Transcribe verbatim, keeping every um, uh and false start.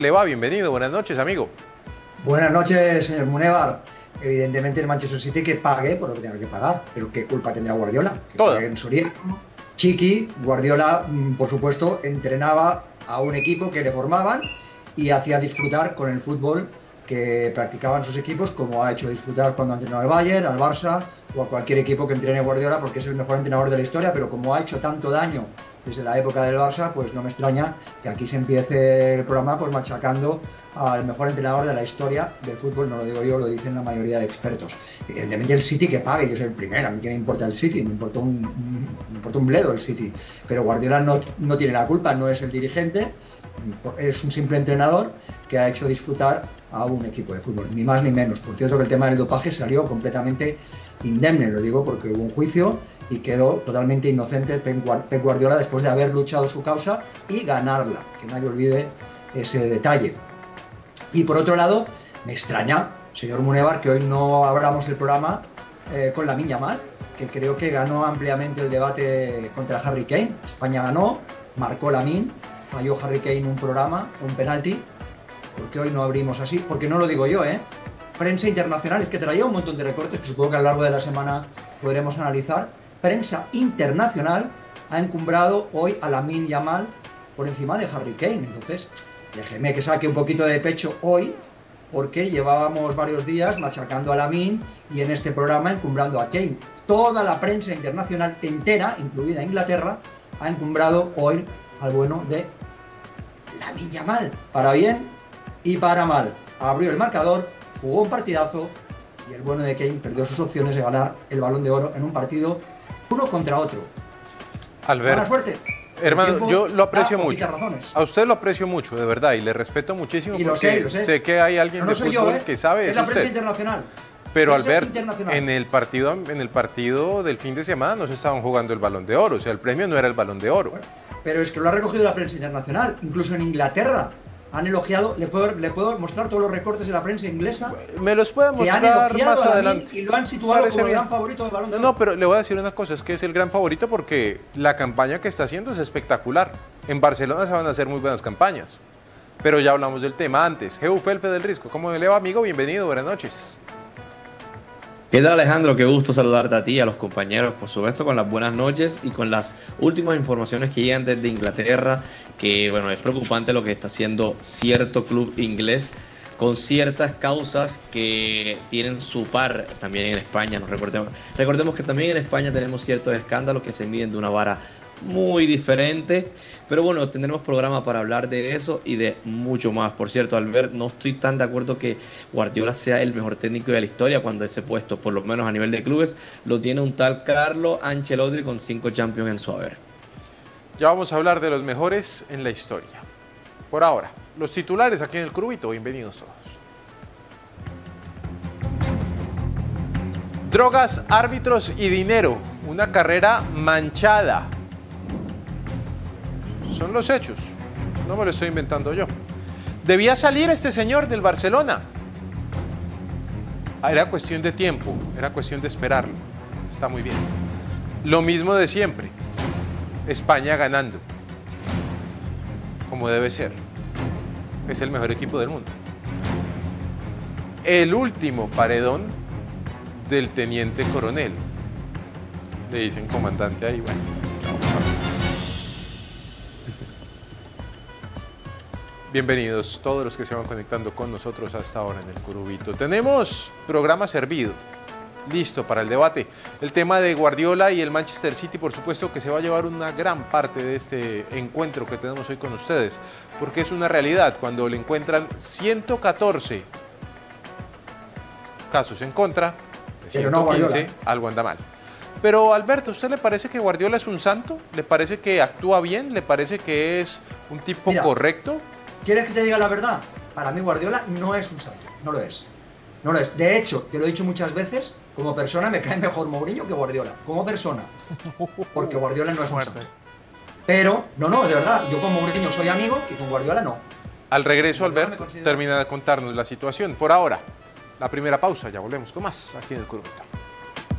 Le va, bienvenido, buenas noches, amigo. Buenas noches, señor Munevar. Evidentemente el Manchester City que pague por lo que tenga que pagar, pero ¿qué culpa tendrá Guardiola? Que Toda. pague en Soria. Chiqui, Guardiola, por supuesto, entrenaba a un equipo que le formaban y hacía disfrutar con el fútbol que practicaban sus equipos, como ha hecho disfrutar cuando ha entrenado al Bayern, al Barça o a cualquier equipo que entrene Guardiola, porque es el mejor entrenador de la historia, pero como ha hecho tanto daño desde la época del Barça, pues no me extraña que aquí se empiece el programa pues machacando al mejor entrenador de la historia del fútbol. No lo digo yo, lo dicen la mayoría de expertos. Evidentemente el City que pague, yo soy el primero, a mí que me importa el City, me importa un, me importa un bledo el City, pero Guardiola no, no tiene la culpa, no es el dirigente, es un simple entrenador que ha hecho disfrutar a un equipo de fútbol, ni más ni menos. Por cierto que el tema del dopaje salió completamente indemne, lo digo porque hubo un juicio y quedó totalmente inocente Pep Guardiola después de haber luchado su causa y ganarla, que nadie olvide ese detalle. Y por otro lado, me extraña, señor Munevar, que hoy no abramos el programa eh, con Lamine Yamal, que creo que ganó ampliamente el debate contra Harry Kane. España ganó, marcó Lamine, falló Harry Kane un programa, un penalti. ¿Por qué hoy no abrimos así? Porque no lo digo yo, ¿eh? Prensa internacional, es que traía un montón de recortes que supongo que a lo largo de la semana podremos analizar. Prensa internacional ha encumbrado hoy a Lamine Yamal por encima de Harry Kane. Entonces, déjeme que saque un poquito de pecho hoy, porque llevábamos varios días machacando a Lamine y en este programa encumbrando a Kane. Toda la prensa internacional entera, incluida Inglaterra, ha encumbrado hoy al bueno de Lamine Yamal, para bien y para mal. Abrió el marcador, jugó un partidazo y el bueno de Kane perdió sus opciones de ganar el Balón de Oro en un partido uno contra otro. Albert, buena suerte. Hermano, yo lo aprecio da mucho. Razones. A usted lo aprecio mucho, de verdad, y le respeto muchísimo Y lo porque sé, lo sé. sé que hay alguien No, no de soy fútbol yo, ¿eh? que sabe Es eso la prensa usted. internacional. Pero Prensa Albert, internacional. en el partido, en el partido del fin de semana no se estaban jugando el Balón de Oro, o sea, el premio no era el Balón de Oro. Bueno, pero es que lo ha recogido la prensa internacional, incluso en Inglaterra. Han elogiado, le puedo, le puedo mostrar todos los recortes de la prensa inglesa. Me los puede Que han mostrar elogiado más a Lamine adelante. y lo han situado Parece como el bien. gran favorito del Balón de No, Oro. no, pero le voy a decir una cosa, es que es el gran favorito porque la campaña que está haciendo es espectacular. En Barcelona se van a hacer muy buenas campañas, pero ya hablamos del tema antes. Geu Felfe del Risco, ¿cómo le va, amigo? Bienvenido, buenas noches. ¿Qué tal, Alejandro? Qué gusto saludarte a ti y a los compañeros, por supuesto, con las buenas noches y con las últimas informaciones que llegan desde Inglaterra, que, bueno, es preocupante lo que está haciendo cierto club inglés con ciertas causas que tienen su par también en España. Nos recordemos, recordemos que también en España tenemos ciertos escándalos que se miden de una vara muy diferente, pero bueno, tendremos programa para hablar de eso y de mucho más. Por cierto, Albert, no estoy tan de acuerdo que Guardiola sea el mejor técnico de la historia cuando ese puesto, por lo menos a nivel de clubes, lo tiene un tal Carlo Ancelotti con cinco Champions en su haber. Ya vamos a hablar de los mejores en la historia. Por ahora, los titulares aquí en el Curubito, bienvenidos todos. Drogas, árbitros y dinero, una carrera manchada. Son los hechos, no me lo estoy inventando yo. Debía salir este señor del Barcelona. Era cuestión de tiempo, era cuestión de esperarlo. Está muy bien. Lo mismo de siempre. España ganando, como debe ser. Es el mejor equipo del mundo. El último paredón del teniente coronel. Le dicen comandante ahí, bueno. Bienvenidos todos los que se van conectando con nosotros hasta ahora en el Curubito. Tenemos programa servido, listo para el debate. El tema de Guardiola y el Manchester City, por supuesto que se va a llevar una gran parte de este encuentro que tenemos hoy con ustedes, porque es una realidad. Cuando le encuentran ciento catorce casos en contra, de ciento quince, algo anda mal. Pero Alberto, ¿a usted le parece que Guardiola es un santo? ¿Le parece que actúa bien? ¿Le parece que es un tipo Mira, correcto? ¿Quieres que te diga la verdad? Para mí Guardiola no es un santo, no lo es. No lo es. De hecho, te lo he dicho muchas veces, como persona me cae mejor Mourinho que Guardiola. Como persona. Porque Guardiola no es un santo. Pero, no, no, de verdad, yo con Mourinho soy amigo y con Guardiola no. Al regreso, Alberto termina de contarnos la situación. Por ahora, la primera pausa, ya volvemos con más aquí en el Curubito.